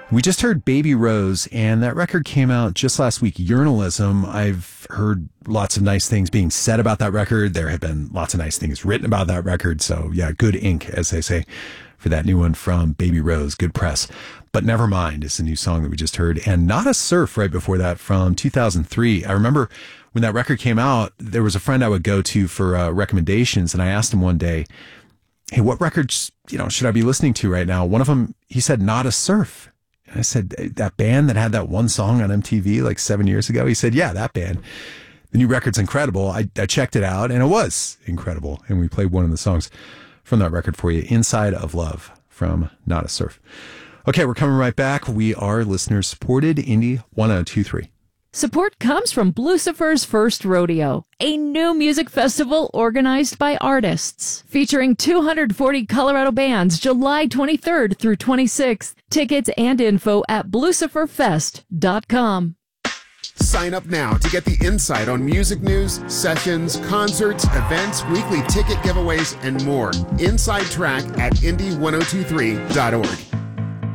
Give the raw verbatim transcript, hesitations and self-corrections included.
We just heard Baby Rose, and that record came out just last week, Journalism. I've heard lots of nice things being said about that record. There have been lots of nice things written about that record. So yeah, good ink, as they say, for that new one from Baby Rose. Good press. But Nevermind is the new song that we just heard. And Not a Surf right before that from two thousand three. I remember when that record came out, there was a friend I would go to for uh, recommendations, and I asked him one day, hey, what records, you know, should I be listening to right now? One of them, he said, Not a Surf. And I said, that band that had that one song on M T V like seven years ago? He said, yeah, that band. The new record's incredible. I, I checked it out, and it was incredible. And we played one of the songs from that record for you, Inside of Love from Not a Surf. Okay, we're coming right back. We are listener-supported, Indie one oh two three. Support comes from Blucifer's First Rodeo, a new music festival organized by artists, featuring two hundred forty Colorado bands July twenty-third through twenty-sixth. Tickets and info at blucifer fest dot com. Sign up now to get the insight on music news, sessions, concerts, events, weekly ticket giveaways, and more. Inside Track at indie ten twenty-three dot org.